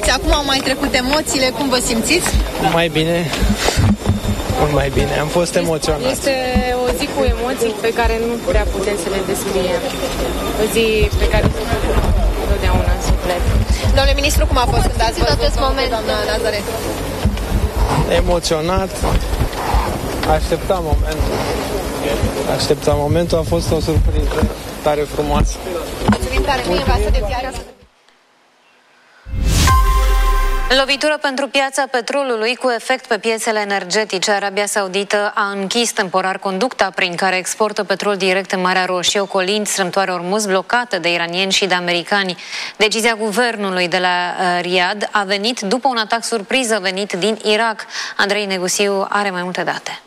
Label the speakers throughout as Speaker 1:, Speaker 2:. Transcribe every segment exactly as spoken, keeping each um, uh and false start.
Speaker 1: simțiți acum? Au mai trecut emoțiile? Cum vă simțiți?
Speaker 2: Mai bine. Mult mai bine. Am fost emoționat.
Speaker 3: Este o zi cu emoții pe care nu prea putem să le descriem. O zi pe care întotdeauna în suflet.
Speaker 1: Domnule ministru, cum a fost când ați văzut acest moment, doamna Nazaret?
Speaker 2: Emoționat. Așteptam momentul. Așteptam momentul. A fost o surpriză tare frumoasă.
Speaker 1: Mulțumim tare mult, vasă de viață.
Speaker 4: Lovitură pentru piața petrolului cu efect pe piețele energetice. Arabia Saudită a închis temporar conducta prin care exportă petrol direct în Marea Roșie, ocolind strâmtoarea Ormuz blocată de iranieni și de americani. Decizia guvernului de la uh, Riyadh a venit după un atac surpriză venit din Irak. Andrei Negusiu are mai multe date.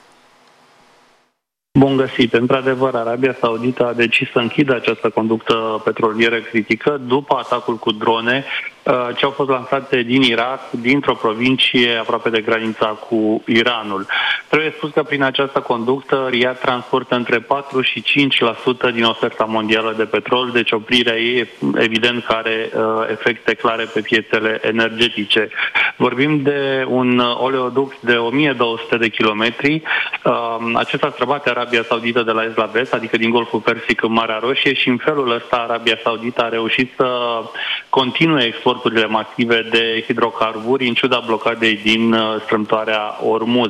Speaker 5: Bun găsit. Într-adevăr, Arabia Saudită a decis să închidă această conductă petrolieră critică după atacul cu drone ce au fost lansate din Irak, dintr-o provincie aproape de granița cu Iranul. Trebuie spus că prin această conductă Riyadh transportă între patru și cinci la sută din oferta mondială de petrol, deci oprirea ei evident că are uh, efecte clare pe piețele energetice. Vorbim de un oleoduct de o mie două sute de kilometri. Uh, acesta străbate Arabia Saudită de la est la vest, adică din Golful Persic în Marea Roșie, și în felul ăsta Arabia Saudită a reușit să continue exporturile masive de hidrocarburi în ciuda blocadei din strâmtoarea Ormuz.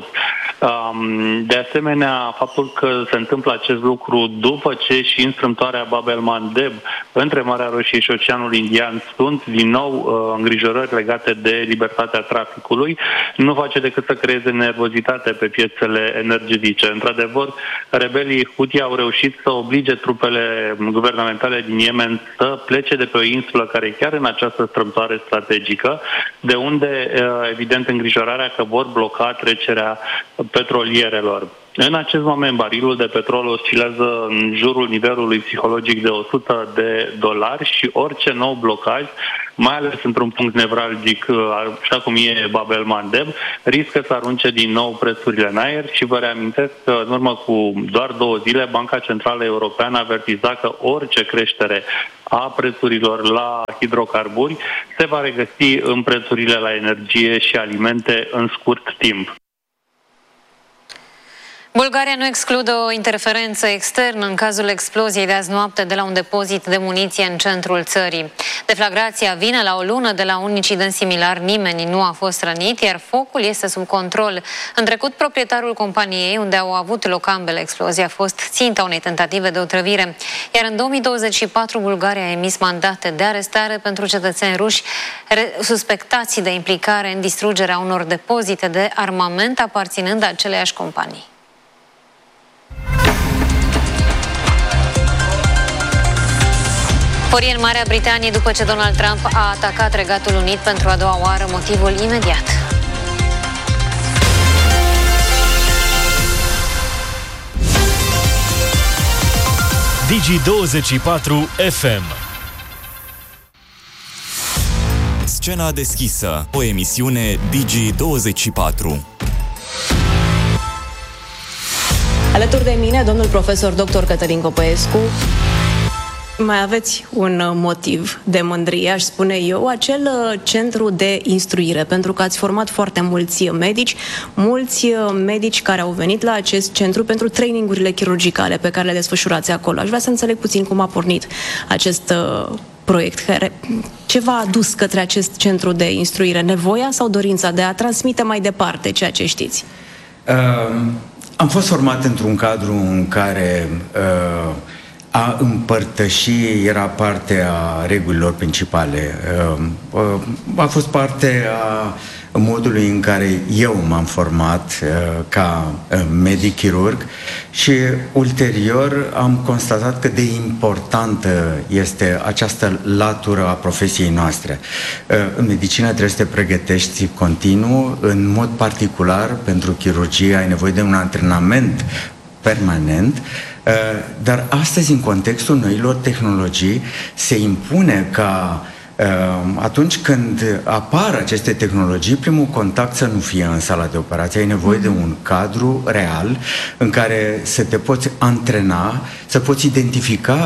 Speaker 5: De asemenea, faptul că se întâmplă acest lucru după ce și în strâmtoarea Bab el-Mandeb, între Marea Roșie și Oceanul Indian, sunt din nou îngrijorări legate de libertatea traficului, nu face decât să creeze nervozitate pe piețele energetice. Într-adevăr, rebelii Houthi au reușit să oblige trupele guvernamentale din Yemen să plece de pe o insulă care e chiar în această strâmtoare strategică, de unde, evident, îngrijorarea că vor bloca trecerea petrolierelor. În acest moment, barilul de petrol oscilează în jurul nivelului psihologic de o sută de dolari și orice nou blocaj, mai ales într-un punct nevralgic, așa cum e Bab el-Mandeb, riscă să arunce din nou prețurile în aer și vă reamintesc că în urmă cu doar două zile Banca Centrală Europeană avertiza că orice creștere a prețurilor la hidrocarburi se va regăsi în prețurile la energie și alimente în scurt timp.
Speaker 4: Bulgaria nu exclude o interferență externă în cazul exploziei de azi noapte de la un depozit de muniție în centrul țării. Deflagrația vine la o lună de la un incident similar, nimeni nu a fost rănit, iar focul este sub control. În trecut, proprietarul companiei unde au avut loc ambele explozii a fost ținta unei tentative de otrăvire, iar în două mii douăzeci și patru Bulgaria a emis mandate de arestare pentru cetățeni ruși suspectați de implicare în distrugerea unor depozite de armament aparținând aceleiași companii. Forie în Marea Britanie după ce Donald Trump a atacat Regatul Unit pentru a doua oară, motivul imediat.
Speaker 6: Digi douăzeci și patru F M.
Speaker 7: Scena deschisă, o emisiune Digi douăzeci și patru.
Speaker 8: Alături de mine, domnul profesor doctor Cătălin Copăescu. Mai aveți un motiv de mândrie, aș spune eu, acel centru de instruire, pentru că ați format foarte mulți medici, mulți medici care au venit la acest centru pentru trainingurile chirurgicale pe care le desfășurați acolo. Aș vrea să înțeleg puțin cum a pornit acest proiect, care, ce v-a adus către acest centru de instruire, nevoia sau dorința de a transmite mai departe ceea ce știți?
Speaker 9: Uh, am fost format într-un cadru în care uh, a împărtăși era parte a regulilor principale. A fost parte a modului în care eu m-am format ca medic chirurg și ulterior am constatat cât de importantă este această latură a profesiei noastre. În medicină trebuie să te pregătești continuu, în mod particular pentru chirurgie ai nevoie de un antrenament permanent. Dar astăzi, în contextul noilor tehnologii, se impune ca atunci când apar aceste tehnologii, primul contact să nu fie în sala de operație. Ai nevoie de un cadru real în care să te poți antrena, să poți identifica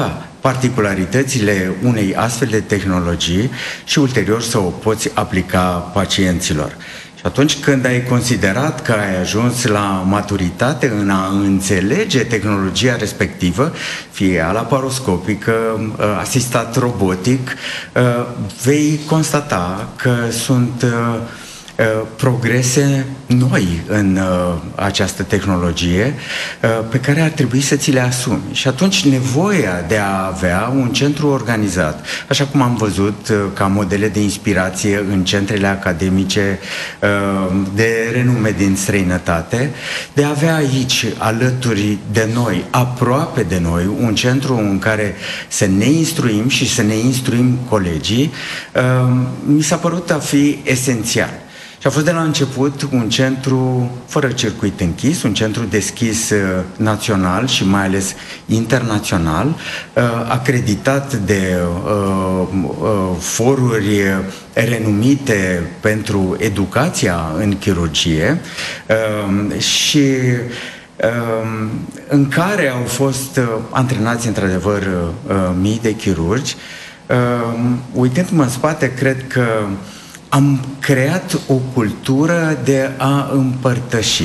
Speaker 9: particularitățile unei astfel de tehnologii și ulterior să o poți aplica pacienților. Și atunci când ai considerat că ai ajuns la maturitate în a înțelege tehnologia respectivă, fie ea laparoscopică, asistat robotic, vei constata că sunt progrese noi în uh, această tehnologie uh, pe care ar trebui să ți le asumi. Și atunci nevoia de a avea un centru organizat, așa cum am văzut uh, ca modele de inspirație în centrele academice uh, de renume din străinătate, de a avea aici, alături de noi, aproape de noi, un centru în care să ne instruim și să ne instruim colegii, uh, mi s-a părut a fi esențial. Și a fost de la început un centru fără circuit închis, un centru deschis uh, național și mai ales internațional, uh, acreditat de uh, uh, foruri renumite pentru educația în chirurgie uh, și uh, în care au fost uh, antrenați într-adevăr uh, mii de chirurgi. Uh, uitându-mă în spate, cred că am creat o cultură de a împărtăși.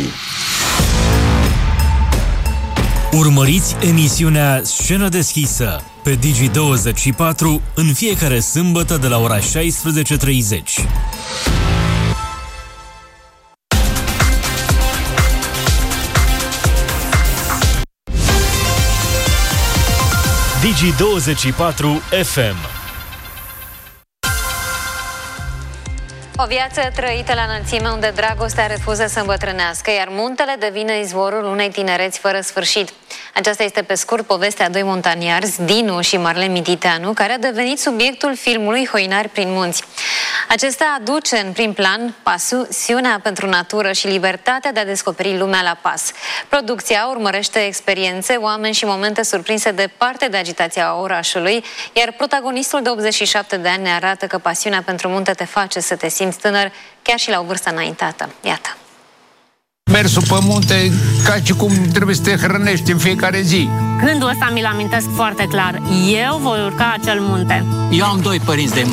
Speaker 6: Urmăriți emisiunea Scenă deschisă pe Digi douăzeci și patru în fiecare sâmbătă de la ora șaisprezece treizeci. Digi douăzeci și patru F M.
Speaker 4: O viață trăită la înălțime unde dragostea refuză să îmbătrânească, iar muntele devine izvorul unei tinereți fără sfârșit. Aceasta este pe scurt povestea a doi montaniarzi, Dinu și Marlen Mititeanu, care a devenit subiectul filmului Hoinari prin munți. Acesta aduce în prim plan pasiunea pentru natură și libertatea de a descoperi lumea la pas. Producția urmărește experiențe, oameni și momente surprinse departe de agitația orașului, iar protagonistul de optzeci și șapte de ani ne arată că pasiunea pentru munte te face să te simți tânăr, chiar și la o vârstă înaintată. Iată!
Speaker 10: Mersul pe munte ca și cum trebuie să te hrănești în fiecare zi.
Speaker 11: Gândul ăsta mi-l amintesc foarte clar. Eu voi urca acel munte.
Speaker 12: Eu am doi părinți de